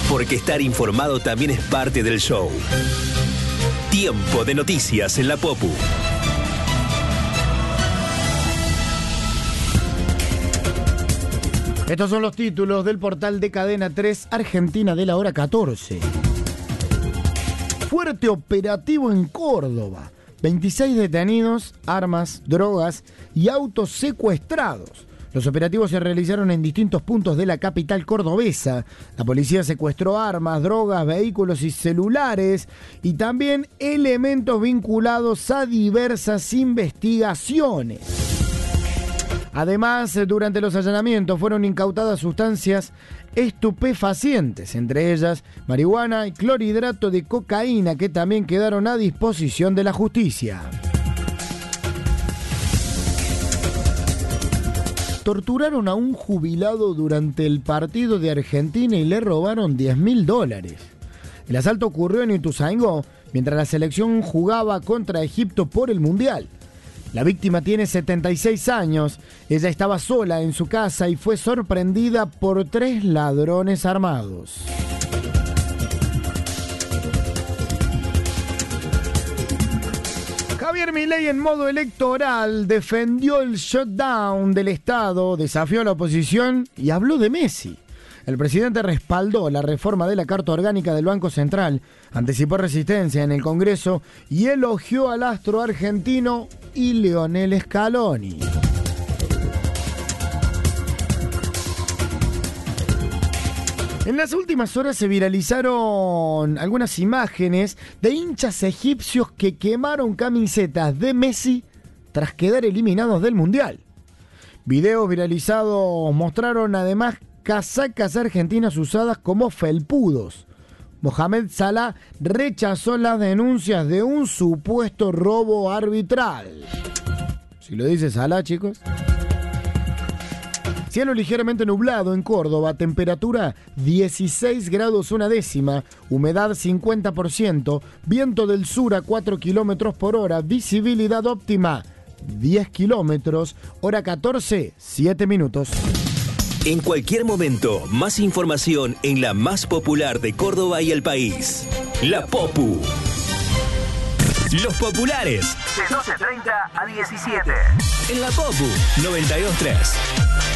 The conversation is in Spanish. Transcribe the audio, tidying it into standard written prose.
porque estar informado también es parte del show. Tiempo de noticias en la Popu. Estos son los títulos del portal de Cadena 3 Argentina de la hora 14. Fuerte operativo en Córdoba. 26 detenidos, armas, drogas y autos secuestrados. Los operativos se realizaron en distintos puntos de la capital cordobesa. La policía secuestró armas, drogas, vehículos y celulares y también elementos vinculados a diversas investigaciones. Además, durante los allanamientos fueron incautadas sustancias estupefacientes, entre ellas marihuana y clorhidrato de cocaína, que también quedaron a disposición de la justicia. Torturaron a un jubilado durante el partido de Argentina y le robaron $10.000. El asalto ocurrió en Ituzaingó, mientras la selección jugaba contra Egipto por el Mundial. La víctima tiene 76 años, ella estaba sola en su casa y fue sorprendida por 3 ladrones armados. Javier Milei, en modo electoral, defendió el shutdown del Estado, desafió a la oposición y habló de Messi. El presidente respaldó la reforma de la Carta Orgánica del Banco Central, anticipó resistencia en el Congreso y elogió al astro argentino y Lionel Scaloni. En las últimas horas se viralizaron algunas imágenes de hinchas egipcios que quemaron camisetas de Messi tras quedar eliminados del Mundial. Videos viralizados mostraron además casacas argentinas usadas como felpudos. Mohamed Salah rechazó las denuncias de un supuesto robo arbitral. Si lo dice Salah, chicos. Cielo ligeramente nublado en Córdoba, temperatura 16 grados una décima, humedad 50%, viento del sur a 4 kilómetros por hora, visibilidad óptima 10 kilómetros, hora 14, 7 minutos. En cualquier momento, más información en la más popular de Córdoba y el país. La Popu. Los populares. De 12:30 a 17. En la Popu 92.3.